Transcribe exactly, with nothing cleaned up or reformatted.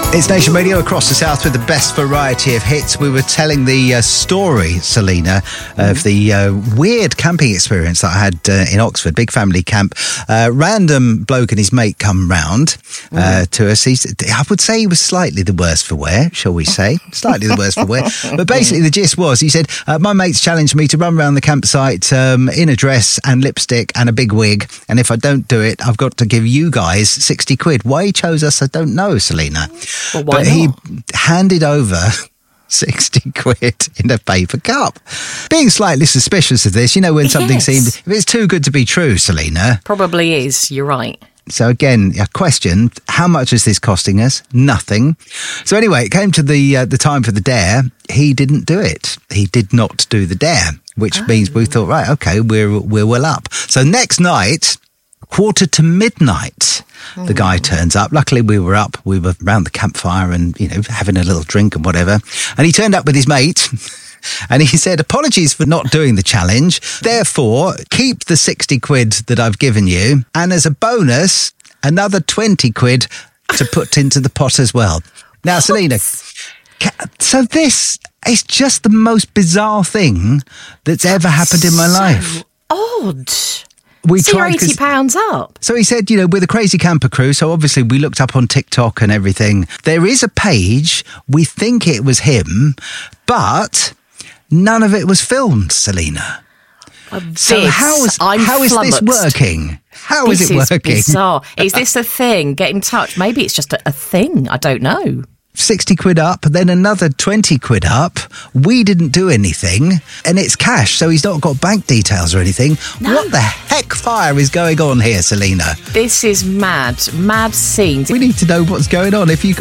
It's Nation Radio across the south with the best variety of hits. We were telling the uh, story, Selena, of the uh, weird camping experience that I had uh, in Oxford, big family camp. Uh, random bloke and his mate come round uh, mm. to us. He's, I would say he was slightly the worse for wear, shall we say? Slightly the worse for wear. But basically the gist was, he said, uh, my mate's challenged me to run around the campsite um, in a dress and lipstick and a big wig. And if I don't do it, I've got to give you guys sixty quid. Why he chose us, I don't know, Selena. Well, why but not? He handed over sixty quid in a paper cup. Being slightly suspicious of this, you know, when something yes. seems... If it's too good to be true, Selena. Probably is, you're right. So again, a question, how much is this costing us? Nothing. So anyway, it came to the uh, the time for the dare. He didn't do it. He did not do the dare, which oh. means we thought, right, okay, we're, we're well up. So next night... Quarter to midnight, the guy turns up. Luckily, we were up. We were around the campfire and, you know, having a little drink and whatever. And he turned up with his mate and he said, apologies for not doing the challenge. Therefore, keep the sixty quid that I've given you. And as a bonus, another twenty quid to put into the pot as well. Now, Selena, so this is just the most bizarre thing that's ever happened in my life. Odd. We so tried you're eighty pounds up. So he said, you know, we're the Crazy Camper Crew. So obviously we looked up on TikTok and everything. There is a page. We think it was him, but none of it was filmed, Selena. Uh, so this, how is, I'm how is this flummoxed. working? How this is it working? Is bizarre. Is this a thing? Get in touch. Maybe it's just a, a thing. I don't know. sixty quid up, then another twenty quid up. We didn't do anything, and it's cash, so he's not got bank details or anything. No. What the heck fire is going on here, Selena? This is mad. Mad scenes. We need to know what's going on. If you could